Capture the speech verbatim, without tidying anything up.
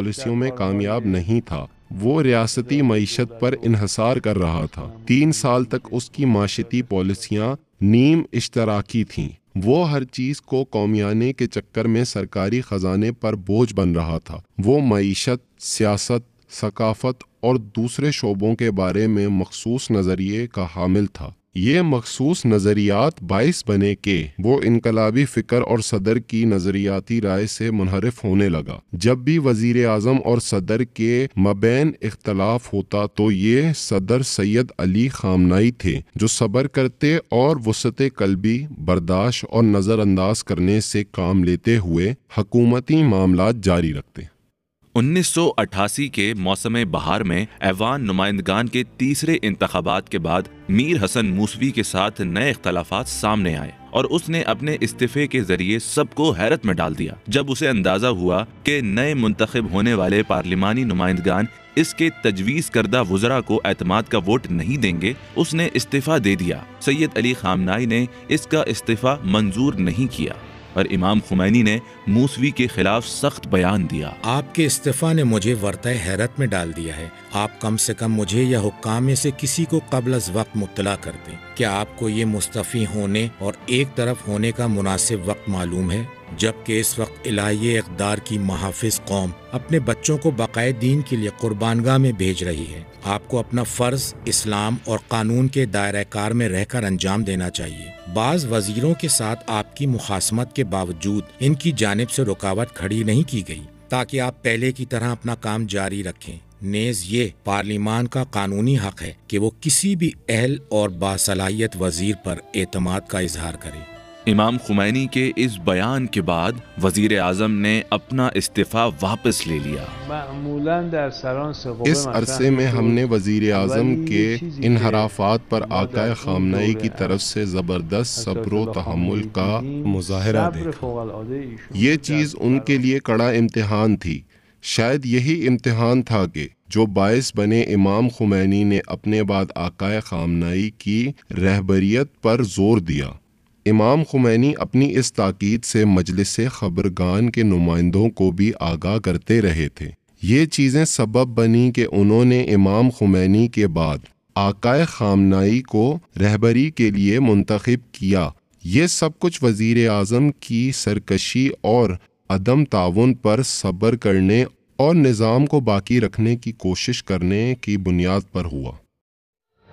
پالیسیوں میں کامیاب نہیں تھا۔ وہ ریاستی معیشت پر انحصار کر رہا تھا۔ تین سال تک اس کی معاشیتی پالیسیاں نیم اشتراکی تھیں۔ وہ ہر چیز کو قومیانے کے چکر میں سرکاری خزانے پر بوجھ بن رہا تھا۔ وہ معیشت، سیاست، ثقافت اور دوسرے شعبوں کے بارے میں مخصوص نظریے کا حامل تھا۔ یہ مخصوص نظریات باعث بنے کہ وہ انقلابی فکر اور صدر کی نظریاتی رائے سے منحرف ہونے لگا۔ جب بھی وزیر اعظم اور صدر کے مابین اختلاف ہوتا تو یہ صدر سید علی خامنہئی تھے جو صبر کرتے اور وسعت قلبی برداشت اور نظر انداز کرنے سے کام لیتے ہوئے حکومتی معاملات جاری رکھتے۔ انیس سو اٹھاسی کے موسم بہار میں ایوان نمائندگان کے تیسرے انتخابات کے بعد میر حسن موسوی کے ساتھ نئے اختلافات سامنے آئے اور اس نے اپنے استعفے کے ذریعے سب کو حیرت میں ڈال دیا۔ جب اسے اندازہ ہوا کہ نئے منتخب ہونے والے پارلیمانی نمائندگان اس کے تجویز کردہ وزراء کو اعتماد کا ووٹ نہیں دیں گے، اس نے استعفیٰ دے دیا۔ سید علی خامنہئی نے اس کا استعفیٰ منظور نہیں کیا اور امام خمینی نے موسوی کے خلاف سخت بیان دیا۔ آپ کے استعفیٰ نے مجھے ورطۂ حیرت میں ڈال دیا ہے۔ آپ کم سے کم مجھے یا حکام میں سے کسی کو قبل از وقت مطلع کر دیں۔ کیا آپ کو یہ مستعفی ہونے اور ایک طرف ہونے کا مناسب وقت معلوم ہے، جبکہ اس وقت الہی اقدار کی محافظ قوم اپنے بچوں کو بقائے دین کے لیے قربانگاہ میں بھیج رہی ہے؟ آپ کو اپنا فرض اسلام اور قانون کے دائرہ کار میں رہ کر انجام دینا چاہیے۔ بعض وزیروں کے ساتھ آپ کی مخاصمت کے باوجود ان کی جانب سے رکاوٹ کھڑی نہیں کی گئی تاکہ آپ پہلے کی طرح اپنا کام جاری رکھیں۔ نیز یہ پارلیمان کا قانونی حق ہے کہ وہ کسی بھی اہل اور باصلاحیت وزیر پر اعتماد کا اظہار کرے۔ امام خمینی کے اس بیان کے بعد وزیر اعظم نے اپنا استعفیٰ واپس لے لیا۔ اس عرصے میں ہم نے وزیر اعظم کے انحرافات پر آقا خامنہئی کی طرف سے زبردست صبر و تحمل کا مظاہرہ دیکھا۔ یہ چیز ان کے لیے کڑا امتحان تھی۔ شاید یہی امتحان تھا کہ جو باعث بنے امام خمینی نے اپنے بعد آقا خامنہئی کی رہبریت پر زور دیا۔ امام خمینی اپنی اس تاکید سے مجلس خبرگان کے نمائندوں کو بھی آگاہ کرتے رہے تھے۔ یہ چیزیں سبب بنی کہ انہوں نے امام خمینی کے بعد آقا خامنہئی کو رہبری کے لیے منتخب کیا۔ یہ سب کچھ وزیر اعظم کی سرکشی اور عدم تعاون پر صبر کرنے اور نظام کو باقی رکھنے کی کوشش کرنے کی بنیاد پر ہوا۔